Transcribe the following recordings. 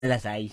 Lasay.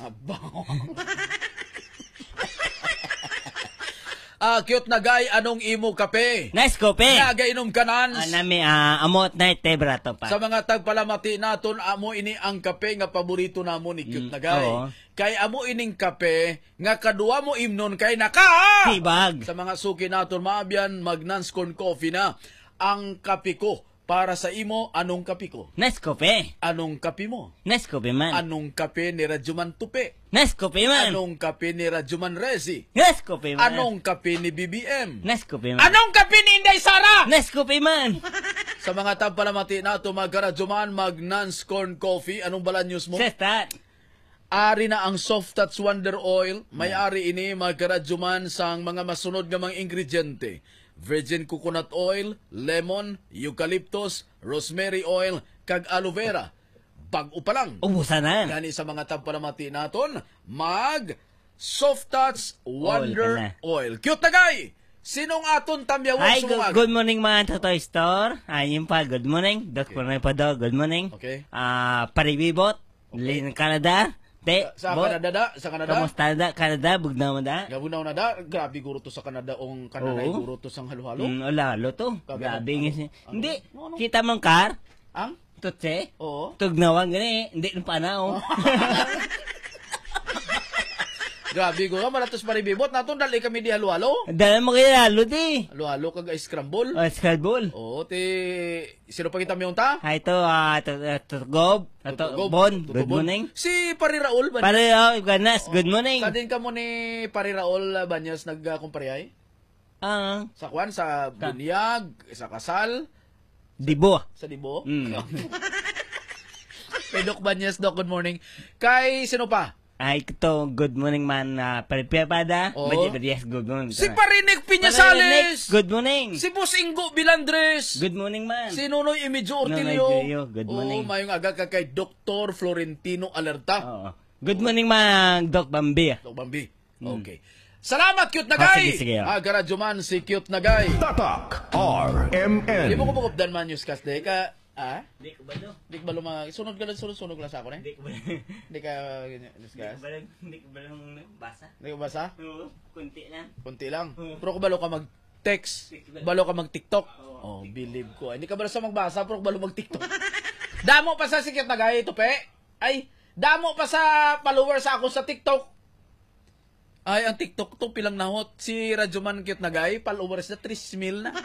Cute na guy, anong imo kape? Nice kope. Nagainom ka nans? Nami, amot na tebra to pa. Sa mga tagpalamati naton, amo ini ang kape nga paborito namo ni cute na guy. Kay amo ining kape nga kadua mo imnon kay naka. Tibag. Sa mga suki naton maabyan mag non-scorn coffee na ang kape ko. Para sa imo, anong kape ko? Nice kope. Anong kape mo? Nice kope man. Anong kape ni Radyoman Tupe? Nice kope man. Anong kape ni Radyoman Rezi? Nice kope man. Anong kape ni BBM? Nice kope man. Anong kape ni Inday Sara? Nice kope man. Sa mga tagpalamati nato mag-Radyoman mag non-scorn coffee, anong bala news mo? Says that. Ari na ang Soft Touch Wonder Oil, may-ari ini mag-Radyoman sang mga masunod nga mga ingrediente. Virgin coconut oil, lemon, eucalyptus, rosemary oil, kag aloe vera. Bag-o pa lang. Ubusan na. Gani sa mga tagpalamati naton, mag Soft Touch Wonder Oil. Cute na guy! Sinong aton tamyawon Ay, sumag? good morning mga Toy Store. Ayun pa, good morning. Doc pa daw, good morning. Okay. Paribibot, Lin Canada. Sa Canada da? Sa Canada? Kamusta da? Canada, bugnaw mo da? Gabunaw na da? Grabe guro to sa Canada. Ong Canada ay guro to sang halo-halo. Lalo to. Grabe nga. Hindi. Kita mong car? Ang? Tutse? Oo. Tugnawan gani. Hindi nung panaw. Grabe guro. Malatos paribibot. Naton dali kami di halo-halo. Dala mo kaya lalo di. Halo-halo kag scramble. Scramble. Oo. Sino pa kita mayong ta? Ay, ito, Gob. Bon, good morning. Si Pari Raul Banyas. Pari Raul Banyas, good morning. Kadin ka mo ni Pari Raul Banyas nagkumpare sa kwan, sa bunyag, sa kasal. Dibo. Sa Dibo. Kay Doc Banyas, Doc, good morning. Kay sino pa? Ay, ito, good morning man. Paripiapada. Yes, good morning. Si Parinig Piñasales. Good morning. Si Boss Ingo Bilandres. Good morning man. Si Nonoy Emilio Ortilio. Good morning. Mayong aga ka kay Dr. Florentino Alerta. Good morning man, Doc Bambi. Doc Bambi. Okay. Salamat, cute na guy! Sige. Agaradyo man si cute na guy. Tatak RMN. Hindi mo ko pagupdan man newscast day ka. Di ko ba do? Di ko ba lumang... Sunod ka lang, sunod lang sa ako na. Di ko ba Hindi ka newscast. Di ko ba lang basa? Hindi ko basa? Oo, kunti lang. Kunti lang. Pero kung balo ka mag-text, balo ka mag-tiktok. Oh, believe ko. Hindi ka balo sa magbasa, pero kung balo mag-tiktok. Damo pa sa sikit na gaya ito, pe. Ay, damo pa sa followers ako sa TikTok. Ay, ang TikTok to, pilang nahot. Si Radyoman Cute na guy, followers na 3,000 na.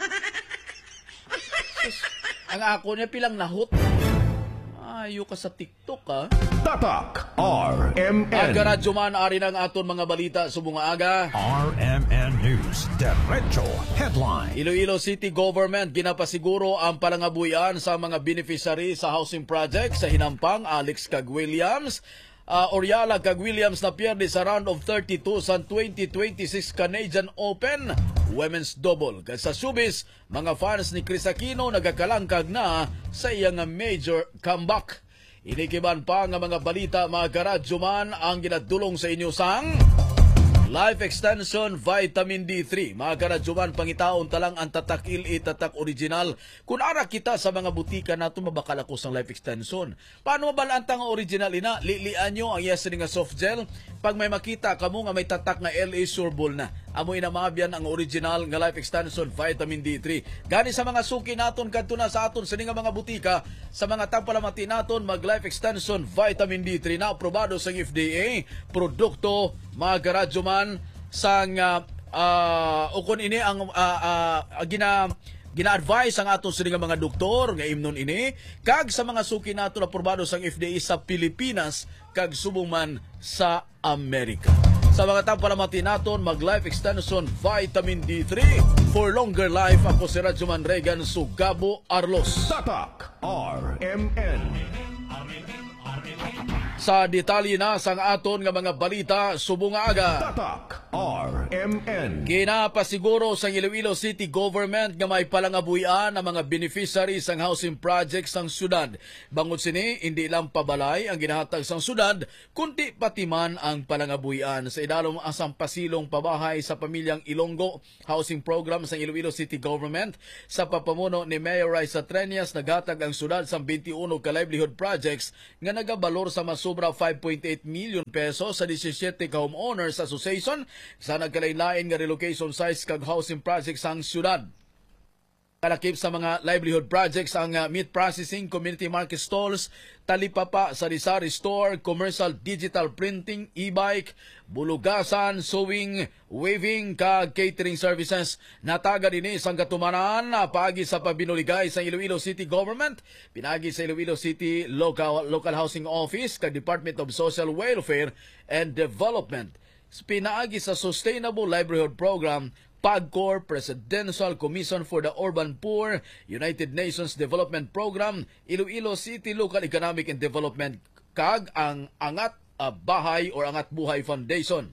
Ang ako niya, pilang nahot. Ayo ka sa TikTok, ha? Tatak RMN. Aga Radyoman, ari ng aton mga balita subong aga. RMN News Derecho Headline. Iloilo City Government ginapasiguro ang palangabuyan sa mga beneficiary sa housing project sa Hinampang, Alex Cag-Williams. Oriala Cag-Williams na pierde sa round of 32 sa 2026 Canadian Open Women's Double. Sa Subis, mga fans ni Chris Aquino nagakalangkag na sa iyang major comeback. Inikiban pa nga mga balita mga karadyo man ang ginadulong sa inyo sang Life Extension Vitamin D3. Mga karadyoman, pangitaon talang ang Tatak Il-E Tatak Original. Kung ara kita sa mga butika nato mabakal ako sang Life Extension. Paano mabalaan ang original ina? Lilian nyo ang yes nga soft gel. Pag may makita kamo nga may tatak nga LA Sureball na. Amo inamabyan ang original nga Life Extension Vitamin D3. Gani sa mga suki naton kadto na sa aton sa nga mga butika, sa mga tampalamati naton mag Life Extension Vitamin D3 na aprobado sa FDA. Produkto mga karadyoman sang ukon ini ang gina-advise ang aton sa mga doktor nga imnon ini kag sa mga suki nato na aprobado sang FDA sa Pilipinas kag subong man sa Amerika. Sa mga tampalamati naton mag Life Extension Vitamin D3 for longer life. Ako si Radyoman Regan Sugabo Arlos. Tatak RMN. Sa detalye na sang aton nga mga balita subong aga. Tatak RMN. Ginapasiguro sa Iloilo City Government nga may palangabuyan ang mga beneficiaries sang housing projects sang syudad. Bangod sini, hindi lang pabalay ang ginahatag sang syudad, kundi pati man ang palangabuyan sa idalom asang pasilong pabahay sa pamilyang Ilonggo housing program sa Iloilo City Government. Sa papamuno ni Mayor Raisa Treñas, naghatag ang syudad sang 21 ka livelihood projects nga nagabalor sa masug sobra 5.8 million pesos sa 17 ka homeowners association sa nagkalain-lain nga relocation sites kag housing projects sang syudad. Kalakip sa mga livelihood projects ang meat processing, community market stalls, talipapa, sari-sari store, commercial digital printing, e-bike, bulugasan, sewing, weaving, kag catering services. Nataga din isang katumanan na paagi sa pabinuligay sa Iloilo City Government, pinagi sa Iloilo City Local Housing Office, kag Department of Social Welfare and Development. Pinaagi sa Sustainable Livelihood Program, PAGCOR, Presidential Commission for the Urban Poor, United Nations Development Program, Iloilo City Local Economic and Development, kag ang Angat Bahay or Angat Buhay Foundation.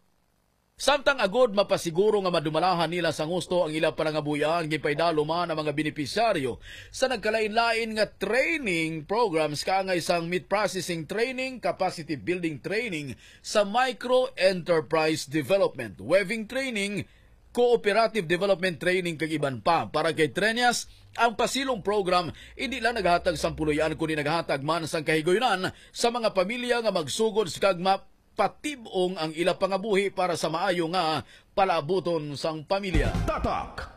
Samtang agod mapasiguro nga madumalahan nila sa gusto ang ila parangabuyan, gipaydalo man ang mga benepisyaryo sa nagkalain-lain nga training programs kaanga isang meat processing training, capacity building training sa micro enterprise development, weaving training, cooperative development training kag iban pa. Para kay Trenyas, ang pasilong program hindi lang naghatag sang puluyan kundi naghatag man sang kahigoynan sa mga pamilya nga magsugod sa kag patibong ang ila pangabuhi para sa maayo nga palabuton sang pamilya. Tatak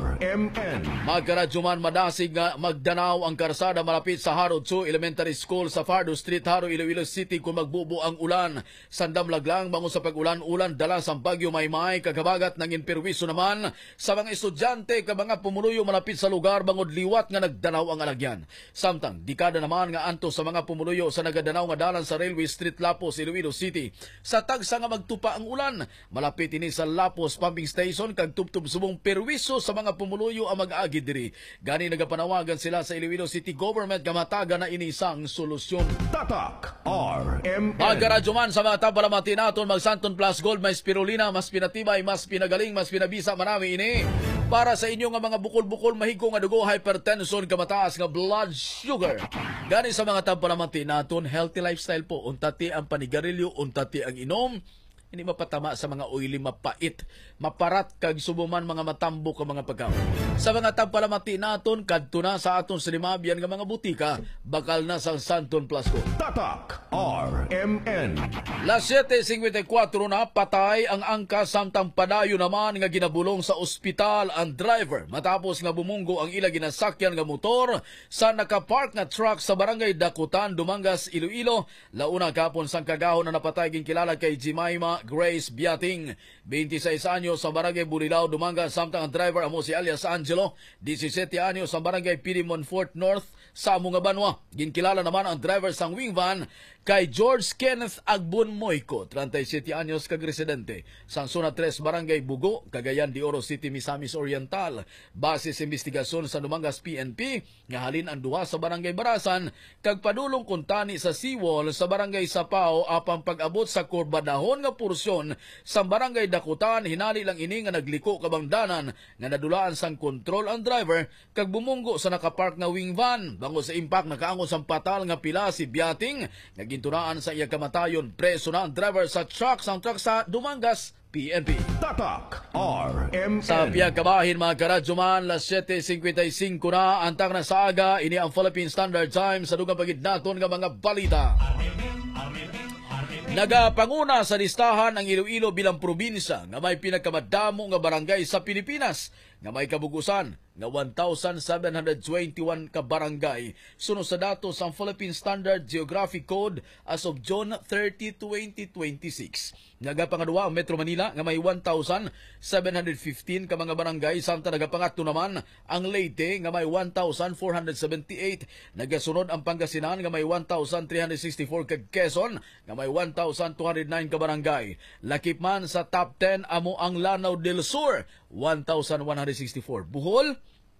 RMN. Magkaradyoman madasig nga magdanaw ang karsada malapit sa Harod 2 Elementary School sa Fardo Street, Haro, Iloilo City kung magbubo ang ulan. Sandam laglang bango sa pag-ulan-ulan dala sa bagyo Maymay, kagabagat ng imperwiso naman sa mga estudyante ka mga pumuluyo malapit sa lugar bangod liwat nga nagdanaw ang alagyan. Samtang dikada naman nga anto sa mga pumuluyo sa nagadanaw nga dalan sa Railway Street, Lapos, Iloilo City. Sa tagsa nga magtupa ang ulan, malapit ini sa Lapos Pumping Station kag tubtub subong perwiso sa mga pumuluyo ang mag-agi diri. Gani nagapanawagan sila sa Iloilo City Government nga mataga na inisang solusyon. Tatak RMN. Magkaradyo man sa mga tapalamati naton mag-Santon Plus Gold, mas spirulina, mas pinatibay, mas pinagaling, mas pinabisa, marami ini. Para sa inyo nga mga bukol-bukol, mahigko nga dugo, hypertension, kamataas nga blood sugar. Gani sa mga tapalamati naton, healthy lifestyle po. Untati ang panigarilyo, untati ang inom. Hindi mapatama sa mga oily, mapait, maparat, kag subuman mga matambo ka mga pagkaon. Sa mga tapalamati naton, kadto na sa aton silimabian nga mga butika, bakal na sa Santon Plus Gold. Tatak RMN. Las 7:54 na patay ang angkas samtang padayo naman nga ginabulong sa ospital ang driver matapos nga bumunggo ang ila ginasakyan nga motor sa nakapark na truck sa barangay Dakutan, Dumangas, Iloilo. Launa kapon sang kagahon na napatay ginkilala kay Jemima Grace Biating, 26 anyos sa barangay Bulilao, Dumangas, samtang ang driver amo si alias Angelo, 17 anyos sa barangay Pirimon Fort North sa Munga Banwa. Ginkilala naman ang driver sang wing van kay George Kenneth Agbon Moico, 37 anyos kag residente sang Zona 3 Barangay Bugo, Cagayan de Oro City, Misamis Oriental. Base sa investigasyon sa Dumangas PNP, nga halin ang duha sa Barangay Barasan kag padulong kuntani sa seawall sa Barangay Sapao apang pag-abot sa kurbadahon nga porsyon sa Barangay Dakutan. Hinali lang ini nga nagliko kabangdanan nga nadulaan sang kontrol ang driver kag bumunggo sa nakapark na wing van. Bango sa impact nakaangon sang patal nga pila si Biating nga gintunaan sa iya kamatayon. Preso na ang driver sa truck sa Dumangas PNP. Tatak RMN. Sa piyagkabahin mga karadyoman, las 7:55 na antang na sa aga. Ini ang Philippine Standard Time sa dugang pagidnaton nga mga balita. Nagapanguna sa listahan ang Iloilo bilang probinsya nga may pinakamadamo nga barangay sa Pilipinas nga may kabugusan nga 1,721 ka barangay. Sunod sa datos ang Philippine Standard Geographic Code as of June 30, 2026. Nagapangadua ang Metro Manila nga may 1,715 ka mga barangay, samtang nagapangatlo naman ang Leyte nga may 1,478. Nagasunod ang Pangasinan nga may 1,364 kag Quezon nga may 1,209 ka barangay. Lakip man sa top 10 amo ang Lanao del Sur, 1,164. Bohol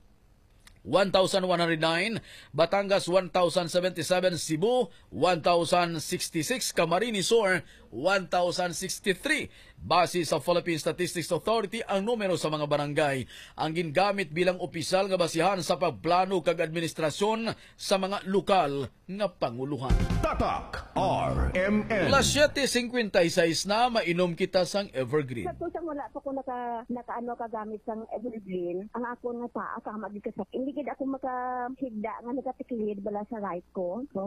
1,109, Batangas 1,077, Cebu 1,066, Camarines Sur 1,063. Base sa Philippine Statistics Authority, ang numero sa mga barangay ang gingamit bilang opisyal nga basihan sa pagplano kag administrasyon sa mga lokal nga panguluhan. Tatak RMN. Las 7:56 na mainom kita sang Evergreen. Sa tusang wala pa ko nakaano kagamit sang Evergreen, ang ako nga paa ka magikasak. Hindi gid ako makahigda nga nagatiklid bala sa right ko. So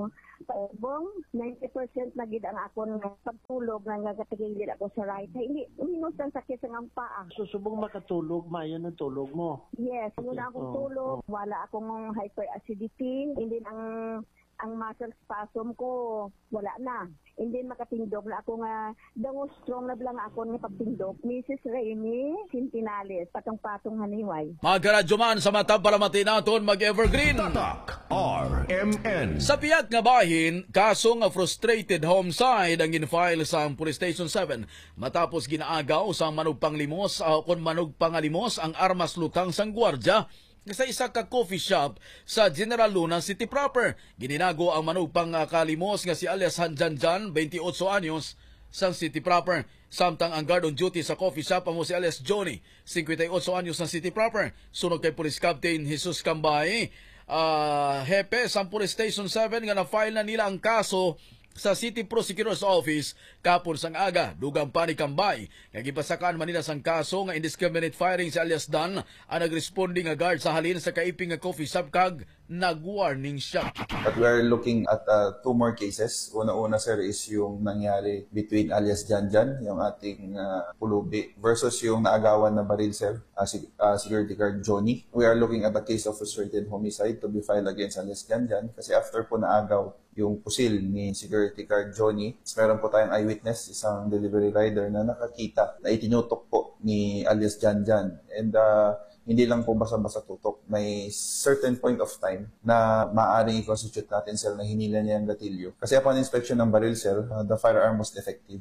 paubong, 90% na gid ang akon pagtulog nga nagatigilid ako sa right. Hindi uminos ang sakit sa ang paa. Susubong makatulog, maayo ng tulog mo. Yes, muna akong tulog, wala akong hyperacidity, hindi ang muscle spasm ko wala na. Hindi makatindog na ako nga dangos strong na lang ako nga pagtindog. Mrs. Rainy Sintinales, patong-patong haniway. Mga karadyo man sa matang palamati naton mag-evergreen. Tatak RMN. Sa piyat nga bahin, kaso nga frustrated homicide ang ginfile sa Police Station 7 matapos ginaagaw sa manugpanglimos kon manugpangalimos ang armas lutang sang gwardya sa isa ka coffee shop sa General Luna City proper. Gininago ang manugpang kalimos nga si alias Hanjanjan, 28 anyos, sa City proper. Samtang ang guard on duty sa coffee shop amo si alias Johnny, 58 anyos sa City proper. Sunod kay Police Captain Jesus Cambay, hepe sa Police Station 7 nga na-file na nila ang kaso sa City Prosecutor's Office kapon sang aga. Dugang pa ni Cambay nga gipasakaan man nila sang kaso nga indiscriminate firing si alias Dan ang nagresponding nga guard sa halin sa kaiping nga coffee shop kag nag-warning shot. But we are looking at two more cases. Una-una, sir, is yung nangyari between alias Janjan, yung ating pulubi, versus yung naagawan na baril, sir, security guard Johnny. We are looking at a case of frustrated homicide to be filed against alias Janjan kasi after po naagaw yung pusil ni security guard Johnny, meron po tayong eyewitness, isang delivery rider na nakakita na itinutok po ni alias Janjan. And hindi lang po basa-basa tutok. May certain point of time na maaaring i-constitute natin, sir, na hinila niya ang gatilyo. Kasi upon inspection ng baril, sir, the firearm was defective.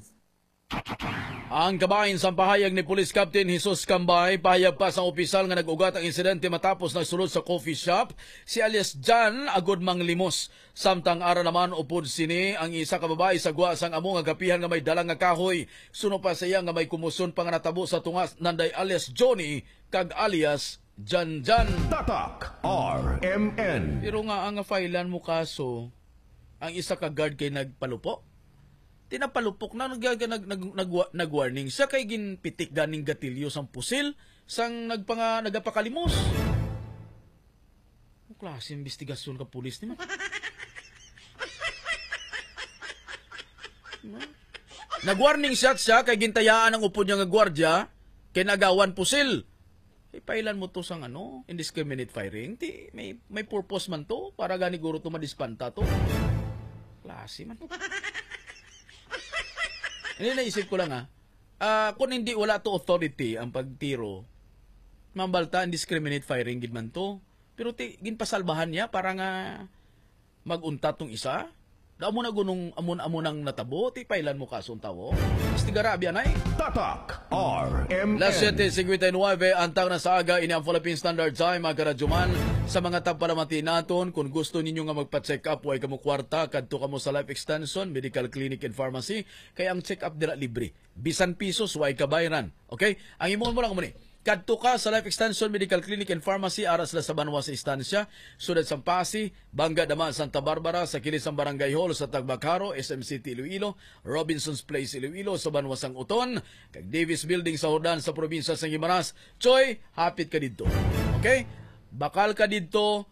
Ang kabahin sa pahayag ni Police Captain Jesus Cambay, pahayag pa sa opisyal nga nag-ugat ang insidente matapos nagsulod sa coffee shop si alias Jan agud manglimos. Samtang ara naman upod sini ang isa ka babae sa gwa sang amo nga gapihan nga may dalang nga kahoy. Suno pa sa iya nga may kumuson pa nga natabo sa tungas nanday alias Johnny kag alias Janjan. Tatak RMN. Pero nga ang filean mo kaso, ang isa ka guard kay nagpalupo. Tinapalupok na nag-warning siya kay ginpitik ganing gatilyo sang pusil sang nagapakalimos. Ang klase investigasyon ka pulis ni man. Nag-warning shot siya kay gintayaan ang upod niya nga gwardya kay nagawan pusil. Ipailan mo to sang indiscriminate firing. May purpose man to para gani guro to madispanta to. Klase man. Hindi naisip ko lang kung hindi wala to authority ang pagtiro, mambalta indiscriminate firing gid man to. Pero ginpasalbahan niya para nga magunta tong isa. Daamo na gunong amon-amonang natabo, pailan mo kasong tawo. Istigara biyanay. Tatak RMN. Las 7:59 antang na sa aga ini ang Philippine Standard Time mga karadyoman. Sa mga tapalamati naton, kung gusto ninyo nga magpa-check up way kamo kwarta kadto kamo sa Life Extension Medical Clinic and Pharmacy kay ang check up dira libre. Bisan pesos way kabayaran. Okay? Ang imong mo lang mo ni. Kadto ka sa Life Extension Medical Clinic and Pharmacy aras la sa Banwa sa istansya, sudad Sampasi, Bangga Dama, Santa Barbara, sa kilis ng Barangay Hall sa Tagbacaro, SM City Iloilo, Robinson's Place Iloilo sa Banwa sang Uton, kag Davis Building sa Hordan sa probinsya sa Guimaras. Choy, hapit ka dito. Okay? Bakal ka dito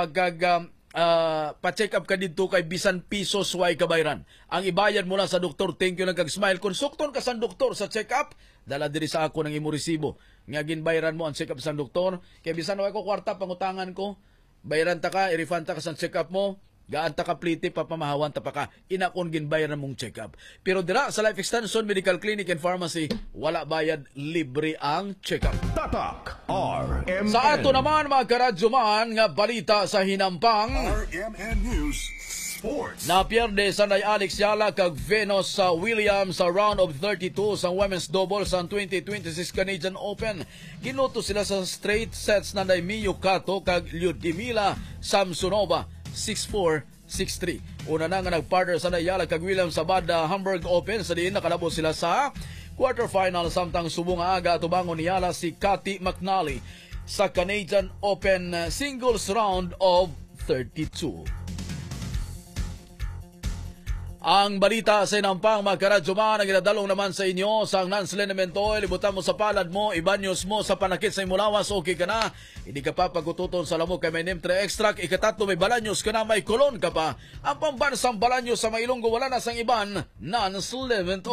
pa-check up ka dito kay bisan pisos way kabayran. Ang ibayad mo lang sa doktor, thank you lang kag smile. Kung sukton ka sa doktor sa check up, dala diri sa ako ng imo resibo. Nga ginbayran mo ang check up sa doktor, kay bisan way ko kwarta pangutangan ko, bayaran ta ka, i-refund ta ka sa check up mo, gaan ta ka plite papamahawan ta pa ka, inakon ginbayran mong check up. Pero dira sa Life Extension Medical Clinic and Pharmacy, wala bayad, libre ang check up. Tatak RMN. Sa ato naman mga karadyoman nga balita sa hinampang, RMN News Sports. napierde sanay Alex Yala kag Venus sa Williams sa round of 32 sa women's double sa 2026 Canadian Open. Ginuto sila sa straight sets nanday Miyu Kato kag Lyudmila Samsonova 6-4, 6-3. Una na nga nagpartner sa Yala kag Williams sa Bad Hamburg Open sa diin nakalabo sila sa quarterfinal samtang subong aga tubangon ni Yala si Cathy McNally sa Canadian Open singles round of 32. Ang balita sa inampang mga karadyo man ang ginadalong naman sa inyo sa non-sliniment oil. Ibutan mo sa palad mo, ibanyos mo sa panakit sa imulawas, okay ka na. Hindi ka pa pagututon sa lamok kay may NIM3 extract. Ikatatlo may balanyos ka na, may kolon ka pa. Ang pambansang balanyos sa Mailonggo wala na sang iban, non-sliniment